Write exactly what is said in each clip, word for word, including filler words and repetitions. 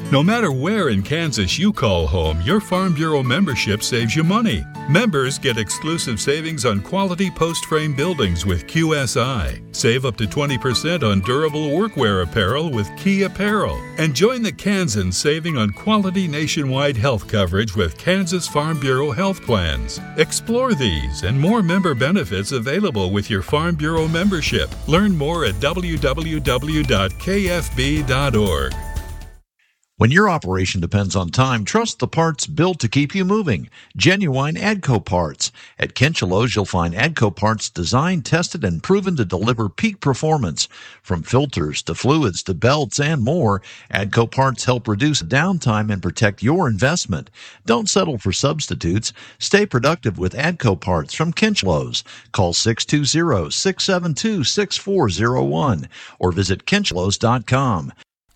No matter where in Kansas you call home, your Farm Bureau membership saves you money. Members get exclusive savings on quality post-frame buildings with Q S I. Save up to twenty percent on durable workwear apparel with Key Apparel. And join the Kansans saving on quality nationwide health coverage with Kansas Farm Bureau health plans. Explore these and more member benefits available with your Farm Bureau membership. Learn more at w w w dot k f b dot org. When your operation depends on time, trust the parts built to keep you moving. Genuine AGCO parts. At Kinchelo's, you'll find AGCO parts designed, tested, and proven to deliver peak performance. From filters to fluids to belts and more, AGCO parts help reduce downtime and protect your investment. Don't settle for substitutes. Stay productive with AGCO parts from Kinchelo's. Call six two zero, six seven two, six four zero one or visit kinchelos dot com.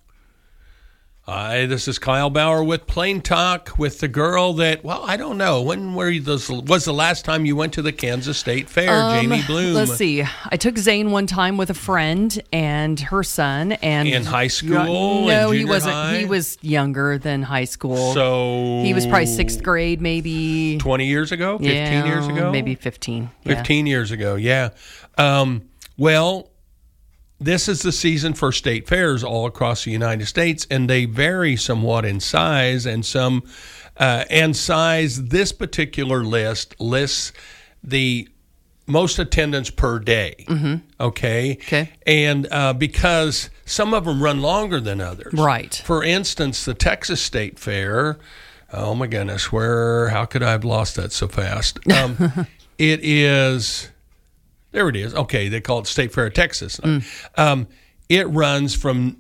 Hi, this is Kyle Bauer with Plain Talk with the girl that, well, I don't know. When were you, this, was the last time you went to the Kansas State Fair, um, Jamie Bloom? Let's see. I took Zane one time with a friend and her son. And in high school? No, in he wasn't. High? He was younger than high school. So he was probably sixth grade, maybe. twenty years ago? fifteen yeah, years ago? Maybe fifteen. Yeah. fifteen years ago, yeah. Um, well, this is the season for state fairs all across the United States, and they vary somewhat in size. And some uh, and size. This particular list lists the most attendance per day. Mm-hmm. Okay. Okay. And uh, because some of them run longer than others. Right. For instance, the Texas State Fair. Oh my goodness, where? How could I have lost that so fast? Um, it is. There it is. Okay, they call it State Fair of Texas. Mm. Um, it runs from,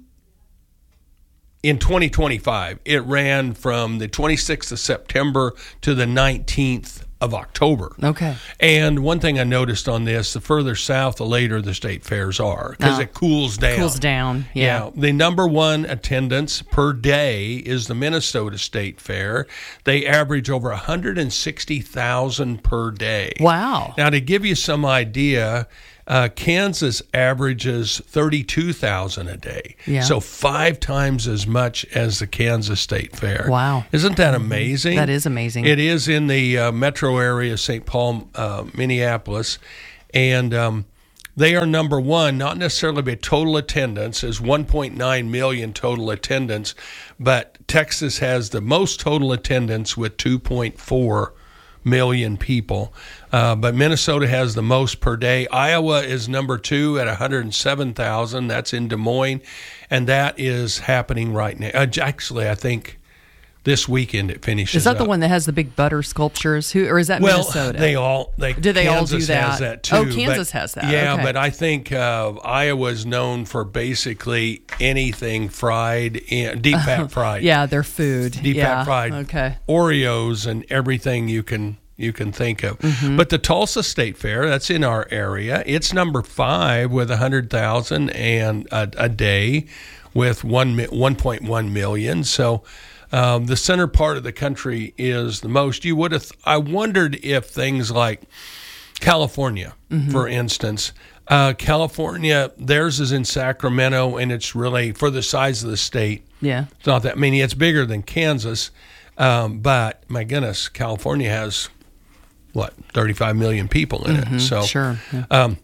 in twenty twenty-five, it ran from the twenty-sixth of September to the nineteenth of October. Okay. And one thing I noticed on this, the further south, the later the state fairs are, because oh. it cools down. Cools down, yeah. yeah. The number one attendance per day is the Minnesota State Fair. They average over one hundred sixty thousand per day. Wow. Now, to give you some idea, uh, Kansas averages thirty-two thousand a day. Yeah. So five times as much as the Kansas State Fair. Wow. Isn't that amazing? That is amazing. It is in the uh, metro area, Saint Paul, uh, Minneapolis. And um, they are number one, not necessarily by total attendance, is one point nine million total attendance, but Texas has the most total attendance with two point four million people. Uh, but Minnesota has the most per day. Iowa is number two at one hundred seven thousand. That's in Des Moines, and that is happening right now. Uh, actually, I think this weekend it finishes. Is that the up. one that has the big butter sculptures? Who or is that well, Minnesota? they all they do they Kansas all do that? Has that too, oh, Kansas but, has that. Yeah, okay. but I think uh, Iowa is known for basically anything fried, in, deep fat fried. yeah, their food, deep yeah. fat fried. Okay, Oreos and everything you can you can think of. Mm-hmm. But the Tulsa State Fair, that's in our area. It's number five with a hundred thousand and a, a day, with one one point one million. So. Um, the center part of the country is the most. You would have. Th- I wondered if things like California, mm-hmm. for instance, uh, California, theirs is in Sacramento, and it's really for the size of the state. Yeah, it's not that many. It's bigger than Kansas, um, but my goodness, California has what thirty-five million people in mm-hmm. it. So sure. Yeah. Um,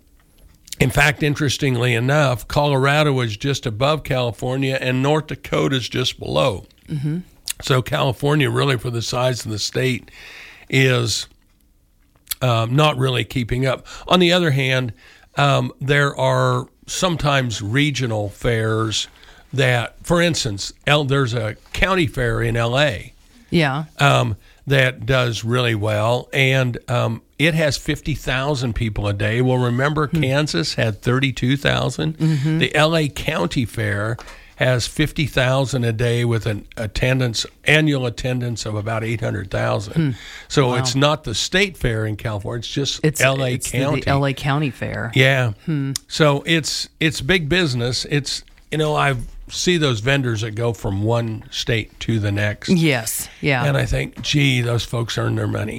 in fact, interestingly enough, Colorado is just above California, and North Dakota is just below. Mm-hmm. So California, really, for the size of the state, is um, not really keeping up. On the other hand, um, there are sometimes regional fairs that, for instance, L- there's a county fair in L A Yeah. Um, that does really well, and um, it has fifty thousand people a day. Well, remember, mm-hmm. Kansas had thirty-two thousand. Mm-hmm. The L A County Fair has fifty thousand a day with an attendance, annual attendance of about eight hundred thousand. Hmm. So wow. it's not the state fair in California, it's just it's, L A it's County. The, the L A County Fair. Yeah. Hmm. So it's it's big business. It's, you know, I see those vendors that go from one state to the next. Yes. Yeah. And I think, gee, those folks earn their money.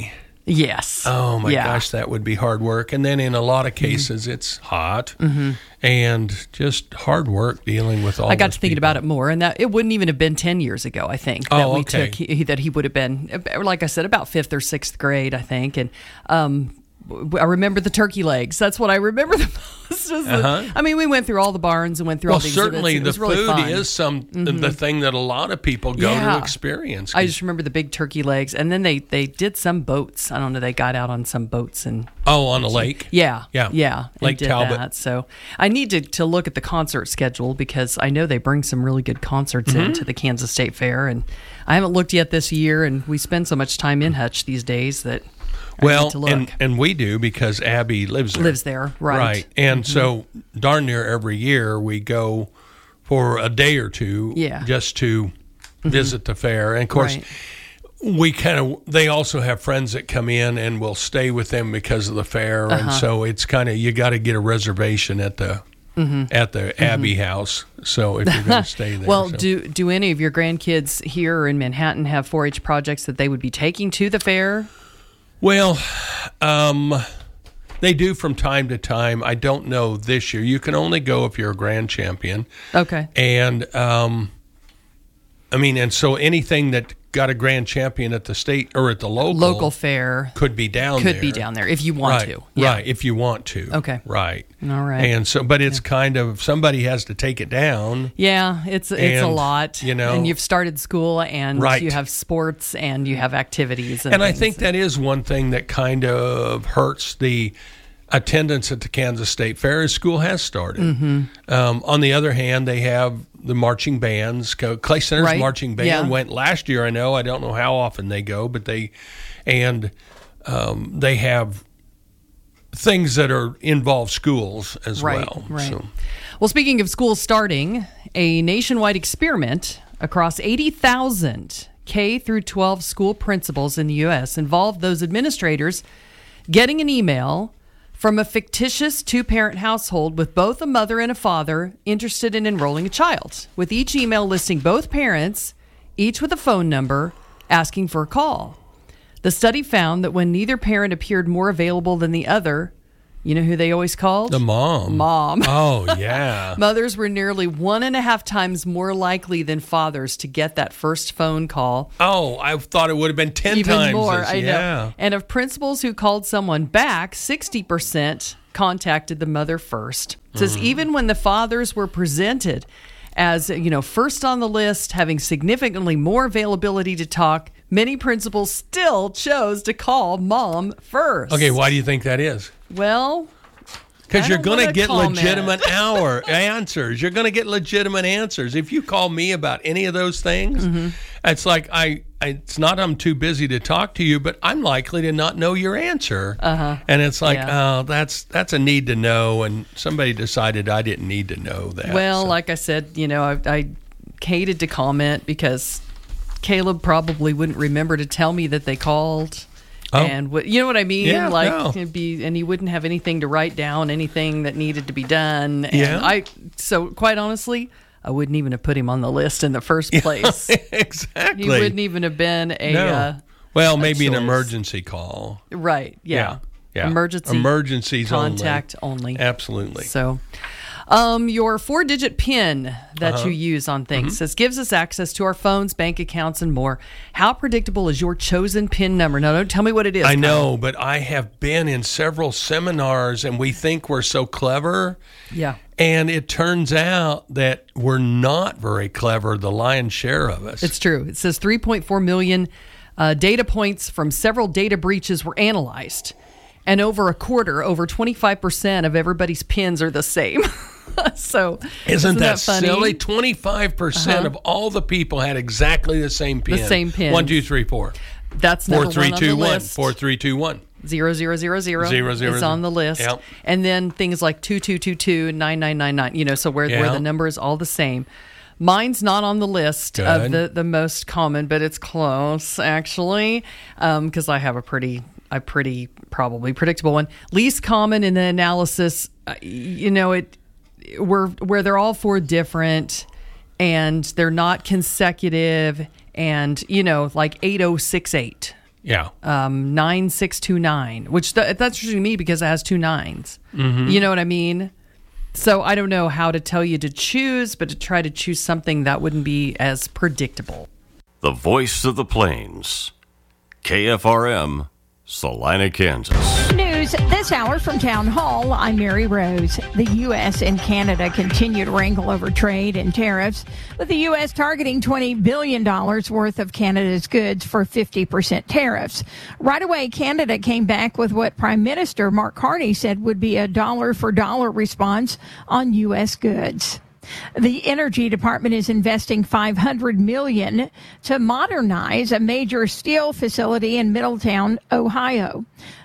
Yes. Oh my yeah. gosh, that would be hard work. And then in a lot of cases, mm-hmm. it's hot mm-hmm. and just hard work dealing with all. I got to thinking people. about it more, and that it wouldn't even have been ten years ago. I think that oh, we okay. took he, that he would have been, like I said, about fifth or sixth grade, I think, and. Um, I remember the turkey legs. That's what I remember the most. Uh-huh. I mean, we went through all the barns and went through well, all the exhibits. certainly It the was really food fun. is some mm-hmm. the thing that a lot of people go yeah. to experience. I just remember the big turkey legs, and then they, they did some boats. I don't know. They got out on some boats and oh, on the lake. Yeah, yeah, yeah. Lake and did Talbot. That. So I need to, to look at the concert schedule because I know they bring some really good concerts mm-hmm. into the Kansas State Fair, and I haven't looked yet this year. And we spend so much time in Hutch these days that. I Well, to look. and and we do because Abby lives there. Lives there, right? Right, and mm-hmm. so darn near every year we go for a day or two, yeah. just to mm-hmm. visit the fair. And of course, right. we kind of they also have friends that come in and we'll stay with them because of the fair, uh-huh. and so it's kind of you got to get a reservation at the. Mm-hmm. At the mm-hmm. Abbey House, so if you're going to stay there. well, so. do do any of your grandkids here in Manhattan have four H projects that they would be taking to the fair? Well, um, they do from time to time. I don't know this year. You can only go if you're a grand champion. Okay. And, um, I mean, and so anything that got a grand champion at the state or at the local local fair could be down could there. be down there if you want right, to. Yeah. Right, if you want to. Okay. Right. All right. And so, but it's yeah. kind of somebody has to take it down. Yeah, it's it's and, a lot. You know, and you've started school, and right. you have sports, and you have activities, and, and I things. think that is one thing that kind of hurts the attendance at the Kansas State Fair is school has started. Mm-hmm. Um, on the other hand, they have the marching bands. Clay Center's right. marching band yeah. went last year. I know. I don't know how often they go, but they and um, they have things that are involve schools as right, well. Right. So. Well, speaking of schools starting, a nationwide experiment across eighty thousand K through twelve school principals in the U S involved those administrators getting an email from a fictitious two-parent household with both a mother and a father interested in enrolling a child, with each email listing both parents, each with a phone number, asking for a call. The study found that when neither parent appeared more available than the other, you know who they always called? The mom. Mom. Oh, yeah. Mothers were nearly one and a half times more likely than fathers to get that first phone call. Oh, I thought it would have been ten Even times. more, as, I yeah. know. And of principals who called someone back, sixty percent contacted the mother first. It says Mm-hmm. even when the fathers were presented as, you know, first on the list, having significantly more availability to talk, many principals still chose to call mom first. Okay, why do you think that is? Well, because I you're don't going to wanna get comment. legitimate hour answers. You're going to get legitimate answers. If you call me about any of those things, Mm-hmm. it's like I, I. It's not I'm too busy to talk to you, but I'm likely to not know your answer. Uh-huh. And it's like, Yeah. oh, that's that's a need to know, and somebody decided I didn't need to know that. Well, so. like I said, you know, I, I hated to comment because Caleb probably wouldn't remember to tell me that they called. Oh. And what, you know what I mean? Yeah, like no. it'd be, and he wouldn't have anything to write down, anything that needed to be done. And Yeah. I, so quite honestly, I wouldn't even have put him on the list in the first place. Exactly. He wouldn't even have been a, No. uh, well, maybe an choice. emergency call. right. Yeah. Yeah. yeah. Emergency Emergencies contact only. only. Absolutely. So, um, your four-digit PIN that Uh-huh. you use on things Mm-hmm. says gives us access to our phones, bank accounts, and more. How predictable is your chosen PIN number? Now, don't tell me what it is. I Kyle. know, but I have been in several seminars, and we think we're so clever. Yeah. And it turns out that we're not very clever, the lion's share of us. It's true. It says three point four million uh, data points from several data breaches were analyzed. And over a quarter, over twenty-five percent of everybody's PINs are the same. so Isn't, isn't that, that funny? silly? twenty-five percent Uh-huh. of all the people had exactly the same PIN. The same PIN. One, two, three, four. That's Four, number three, one on two, the one. list. Four, three, two, one. Zero zero zero zero Zero, zero, is zero. on the list, Yep. and then things like two two two two nine nine nine nine. You know, so where where Yeah. the number is all the same. Mine's not on the list Good. of the, the most common, but it's close actually, because I have a pretty a pretty probably predictable one. Least common in the analysis, uh, you know, it where where they're all four different, and they're not consecutive, and you know, like eight oh six eight. Yeah. Um, nine six two nine, which th- that's interesting to me because it has two nines. Mm-hmm. You know what I mean? So I don't know how to tell you to choose, but to try to choose something that wouldn't be as predictable. The voice of the plains. K F R M, Salina, Kansas. News this hour from Town Hall. I'm Mary Rose. The U S and Canada continue to wrangle over trade and tariffs, with the U S targeting twenty billion dollars worth of Canada's goods for fifty percent tariffs. Right away, Canada came back with what Prime Minister Mark Carney said would be a dollar-for-dollar response on U S goods. The Energy Department is investing five hundred million dollars to modernize a major steel facility in Middletown, Ohio.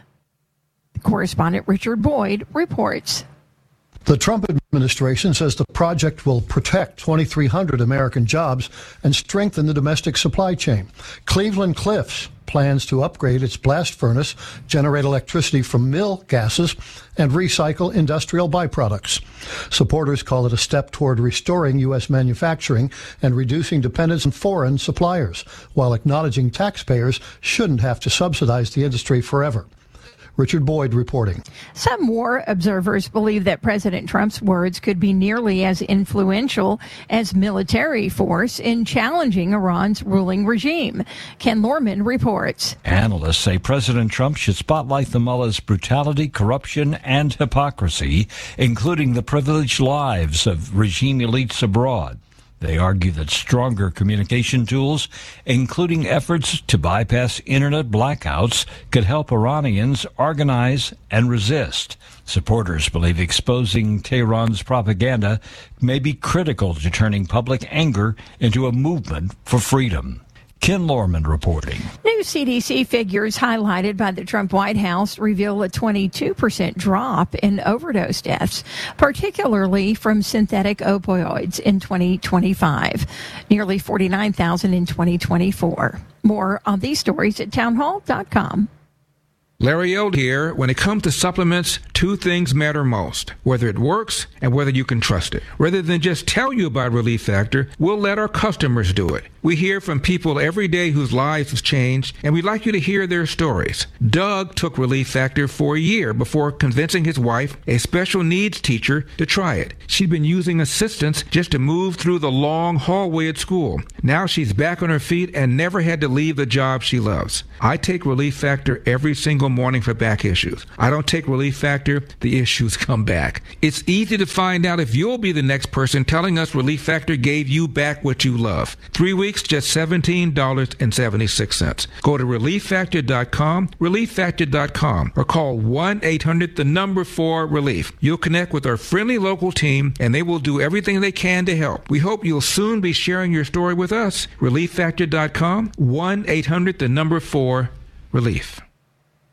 Correspondent Richard Boyd reports. The Trump administration says the project will protect twenty-three hundred American jobs and strengthen the domestic supply chain. Cleveland Cliffs plans to upgrade its blast furnace, generate electricity from mill gases, and recycle industrial byproducts. Supporters call it a step toward restoring U S manufacturing and reducing dependence on foreign suppliers, while acknowledging taxpayers shouldn't have to subsidize the industry forever. Richard Boyd reporting. Some war observers believe that President Trump's words could be nearly as influential as military force in challenging Iran's ruling regime. Ken Lorman reports. Analysts say President Trump should spotlight the mullah's brutality, corruption, and hypocrisy, including the privileged lives of regime elites abroad. They argue that stronger communication tools, including efforts to bypass internet blackouts, could help Iranians organize and resist. Supporters believe exposing Tehran's propaganda may be critical to turning public anger into a movement for freedom. Ken Lorman reporting. New C D C figures highlighted by the Trump White House reveal a twenty-two percent drop in overdose deaths, particularly from synthetic opioids in twenty twenty-five, nearly forty-nine thousand in twenty twenty-four. More on these stories at townhall dot com. Larry Eld here. When it comes to supplements, two things matter most: whether it works and whether you can trust it. Rather than just tell you about Relief Factor, we'll let our customers do it. We hear from people every day whose lives have changed, and we'd like you to hear their stories. Doug took Relief Factor for a year before convincing his wife, a special needs teacher, to try it. She'd been using assistance just to move through the long hallway at school. Now she's back on her feet and never had to leave the job she loves. I take Relief Factor every single morning for back issues. I don't take Relief Factor, the issues come back. It's easy to find out if you'll be the next person telling us Relief Factor gave you back what you love. Three weeks, just seventeen dollars and seventy-six cents. Go to relief factor dot com, relief factor dot com, or call one eight hundred the number four relief. You'll connect with our friendly local team, and they will do everything they can to help. We hope you'll soon be sharing your story with us. relief factor dot com, one eight hundred the number four relief.